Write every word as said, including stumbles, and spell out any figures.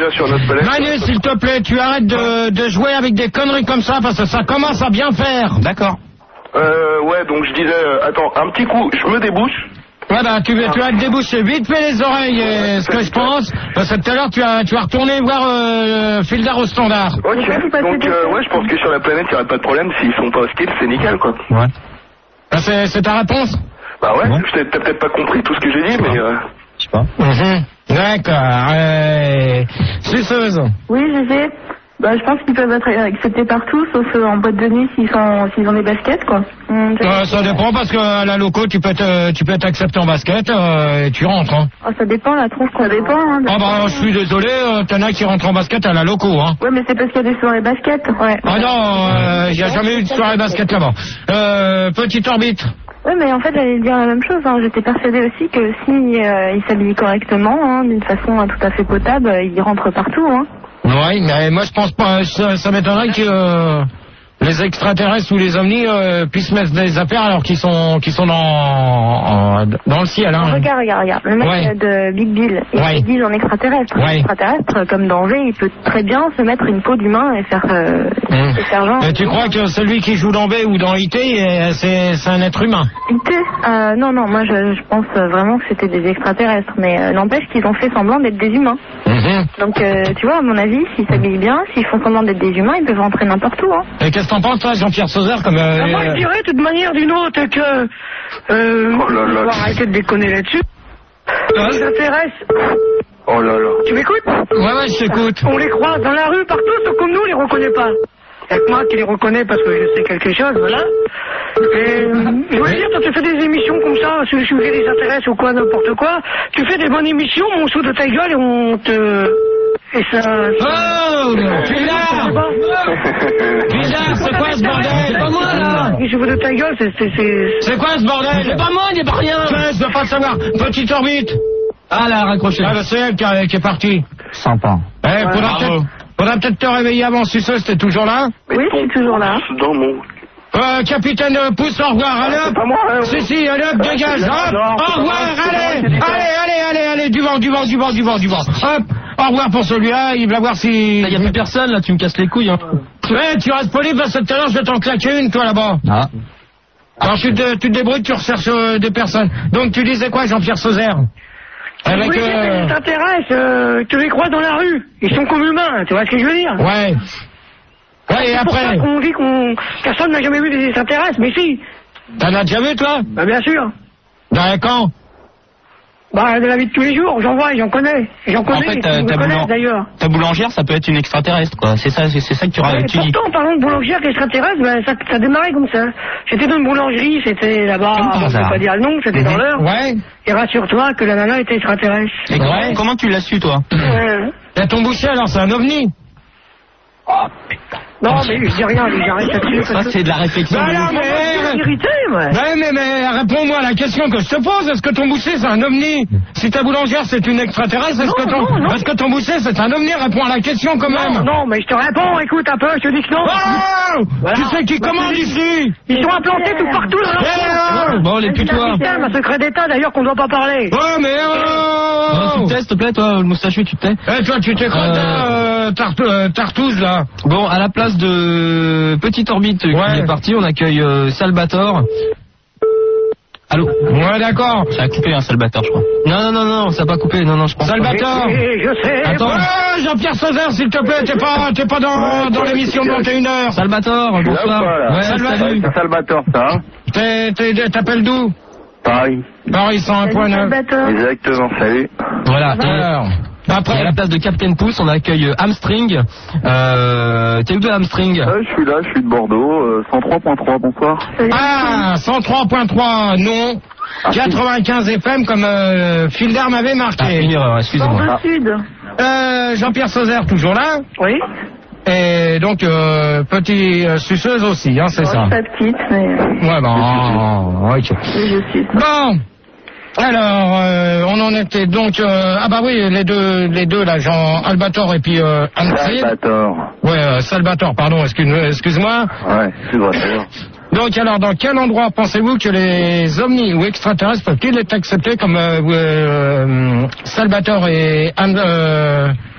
déjà sur notre planète. Manu, s'il te plaît, tu arrêtes de, de jouer avec des conneries comme ça parce que ça commence à bien faire. D'accord. Euh, ouais, donc je disais, euh, attends, un petit coup, je me débouche. Voilà, tu, tu vas te déboucher vite fait les oreilles, et ce que je pense, parce que tout à l'heure tu vas, tu vas retourner voir euh, Fildar au standard. Ok, donc euh, ouais, je pense que sur la planète, il n'y aurait pas de problème s'ils sont pas hostiles, c'est nickel, quoi. Ouais. Ah, c'est, c'est ta réponse? Bah ouais, Ouais. je t'ai- t'as peut-être pas compris tout ce que j'ai dit, mais... Euh... Je sais pas. Mhm. D'accord. Euh, suceuse. Oui, je sais. Bah, je pense qu'ils peuvent être acceptés partout, sauf euh, en boîte de nuit s'ils sont, s'ils ont des baskets, quoi. Hum, ça, Euh, ça dépend parce qu'à la loco tu peux être, tu peux être accepté en basket euh, et tu rentres. Hein. oh, ça dépend, la tronche, ça dépend. Hein, Ah bah je suis désolé, euh, t'en as qui rentrent en basket à la loco. Hein. Ouais, mais c'est parce qu'il y a des soirées basket, ouais. Ah non, il n'y a jamais eu de soirée basket là-bas. Euh, petite orbite. Oui, mais en fait, j'allais dire la même chose. Hein. J'étais persuadée aussi que si euh, ils s'habillent correctement, hein, d'une façon euh, tout à fait potable, euh, ils rentrent partout. Hein. Oui, mais moi je pense pas, ça, ça m'étonnerait que euh, les extraterrestres ou les ovnis euh, puissent mettre des affaires alors qu'ils sont qu'ils sont dans en, dans le ciel. Hein. Regarde, regarde, regarde. Le mec Ouais. de Big Bill, il Ouais. dit en extraterrestre. Ouais. Extraterrestre, comme danger, il peut très bien se mettre une peau d'humain et faire, euh, Mmh. et faire genre. Et tu crois que celui qui joue dans B ou dans I T, euh, c'est c'est un être humain? I T euh, Non, non, moi je, je pense vraiment que c'était des extraterrestres, mais euh, n'empêche qu'ils ont fait semblant d'être des humains. Mhm. Donc, euh, tu vois, à mon avis, s'ils s'habillent bien, s'ils font semblant d'être des humains, ils peuvent rentrer n'importe où. Hein. Et qu'est-ce que t'en penses, toi, Jean-Pierre Sauzère, comme... Euh, Ah, moi, je dirais, de toute manière, d'une autre, que... Euh, Oh là là. on va arrêter de déconner là-dessus. Ouais. Ils s'intéressent. Oh là là. Tu m'écoutes? Ouais, ouais, je t'écoute. On les croise dans la rue, partout, sauf comme nous, on les reconnaît pas. Il y a que moi qui les reconnais parce que je sais quelque chose, voilà. Et, je veux dire, quand tu fais des émissions comme ça, sur le sujet des intérêts ou quoi, n'importe quoi, tu fais des bonnes émissions, mais on saute de ta gueule et on te... Et ça... Oh, Fildar Fildar, c'est quoi ce bordel? C'est pas moi, là. Et je veux de ta gueule, c'est... c'est, c'est... C'est quoi ce bordel? C'est pas moi, il n'est pas rien. Ouais, je veux pas le savoir. Petite orbite. Ah là, raccroché. Ah, bah, c'est elle qui, a- qui est partie. Sympa. Eh, faudra bravo. peut-être... Faudra peut-être te réveiller avant, Suceuse, t'es toujours là? Mais Oui, ton je suis toujours là. pouce dans mon... Euh, capitaine euh, Pouce, au revoir, allez hop. C'est pas moi, hein. Si, si, allez hop, dégage, Non, hop, non, au c'est pas revoir, moi, c'est allez, moi qui dis ça. allez, allez, allez, allez, du vent, du vent, du vent, du vent, du vent, hop, au revoir pour celui-là, il va voir si... Il y a plus personne là, tu me casses les couilles. Hein. Ouais, tu restes poli parce que tout à l'heure je vais t'en claquer une, toi, là-bas. Ah. Alors tu te, tu te débrouilles, tu recherches euh, des personnes. Donc tu disais quoi, Jean-Pierre Sauzère? Avec... Oui, euh, les intéressent, euh, tu les crois dans la rue. Ils sont comme humains, tu vois ce que je veux dire? Ouais. Ouais, et C'est pour ça après? qu'on dit qu'on... Personne n'a jamais vu des extraterrestres, mais si. T'en as déjà vu, toi? Bah bien sûr. Dans quand? Bah de la vie de tous les jours, j'en vois et j'en connais. Et j'en connais, fait, et t'as- qui me t'as connaissent boulan- d'ailleurs. Ta boulangère, ça peut être une extraterrestre, quoi. C'est ça, c'est, c'est ça que tu, ra- Ouais, tu dis. pourtant, parlant de boulangère extraterrestre, bah, ça, ça démarrait comme ça. J'étais dans une boulangerie, c'était là-bas, Comme par bon, je vais hasard. pas dire le nom, c'était dans l'heure. Ouais. Et rassure-toi que la nana était extraterrestre. Et comment, Ouais. comment tu l'as su, toi? Ouais. Et ton boucher, alors, c'est un ovni? Non, mais je dis rien, j'arrête là-dessus. Ça, c'est de la réflexion. Bah de non, ouf. mais... Je suis irrité, moi. Ouais, mais, mais réponds-moi à la question que je te pose. Est-ce que ton boucher, c'est un ovni? Si ta boulangère, c'est une extraterrestre, est-ce Non, que, ton... non, non. est-ce que ton boucher, c'est un ovni? Réponds à la question quand même. Non, non, mais je te réponds, écoute un peu, je te dis que non. Oh Voilà. Tu sais qui Bah, commande tu- ici? Ils sont implantés tout partout dans Eh, la oh Bon, les C'est un putois. système, un secret d'État d'ailleurs qu'on doit pas parler. Oh, mais Non, tu oh te tais, s'il te plaît, toi, le moustachu, tu te tais. Eh, toi, tu t'es quoi, Euh. euh, Tartou- euh, Tartouze, là? Bon, à la place de Petite Orbite qui Ouais. est partie, on accueille euh, Salvatore. Allô? Ouais, d'accord. Ça a coupé, hein, Salvatore, je crois. Non, non, non, non, ça n'a pas coupé, non, non, je pense pas. Salvatore. Et je sais. Attends. Ouais, Jean-Pierre Sauzère, s'il te plaît, t'es pas, t'es pas dans, dans l'émission de vingt et une heures. Salvatore, Tu es là bonsoir. ou pas, là Ouais, Salvatore. salut. C'est Salvatore, ça, hein? T'es, t'es, t'appelles d'où? Paris. Paris cent un point neuf. Salvatore. Exactement, salut. Voilà. Et- Alors, Et à après, la place de Captain Pouce, on accueille euh, Hamstring. Euh, T'es où de Hamstring? Euh, je suis là, je suis de Bordeaux, euh, cent trois point trois, bonsoir. ah, cent trois point trois, non. quatre-vingt-quinze F M, comme euh, Fildar m'avait Ah, une marqué. erreur, excusez-moi. Bordeaux Sud. Euh, Jean-Pierre Sauzère, toujours là. Oui. Et donc, euh, petit euh, suceuse aussi, hein, c'est Bon, ça. je suis pas petite, mais Ouais, bon, ok. oui, je suis. Bon, alors, euh, on en était donc... euh, ah bah oui, les deux, les deux là, Jean Albator et puis euh, Anne-Marie. Salvatore. Ouais, euh, Salvatore, pardon, excuse, excuse-moi. Ouais, c'est vrai, d'ailleurs. Donc alors, dans quel endroit pensez-vous que les ovnis ou extraterrestres peuvent-ils être acceptés comme euh, euh, Salvatore et Anne, euh,